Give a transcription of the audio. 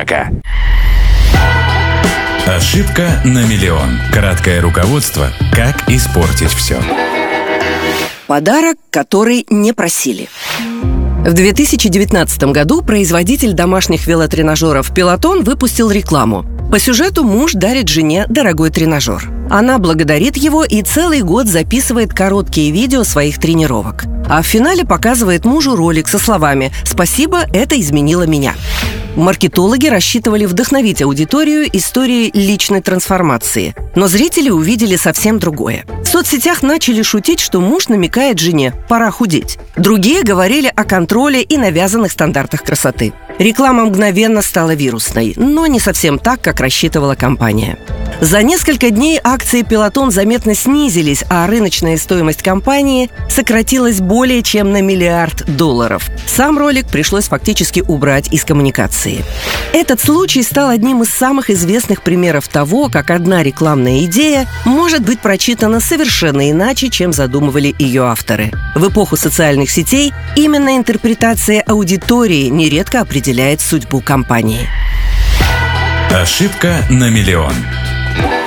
человека. Ошибка на миллион. Краткое руководство «Как испортить все». Подарок, который не просили. В 2019 году производитель домашних велотренажеров Peloton выпустил рекламу. По сюжету муж дарит жене дорогой тренажер. Она благодарит его и целый год записывает короткие видео своих тренировок. А в финале показывает мужу ролик со словами «Спасибо, это изменило меня». Маркетологи рассчитывали вдохновить аудиторию историей личной трансформации. Но зрители увидели совсем другое. В соцсетях начали шутить, что муж намекает жене «пора худеть». Другие говорили о контроле и навязанных стандартах красоты. Реклама мгновенно стала вирусной, но не совсем так, как рассчитывала компания. За несколько дней акции Peloton заметно снизились, а рыночная стоимость компании сократилась более чем на $1 миллиард. Сам ролик пришлось фактически убрать из коммуникации. Этот случай стал одним из самых известных примеров того, как одна рекламная идея может быть прочитана совершенно иначе, чем задумывали ее авторы. В эпоху социальных сетей именно интерпретация аудитории нередко определяет судьбу компании. Ошибка на миллион.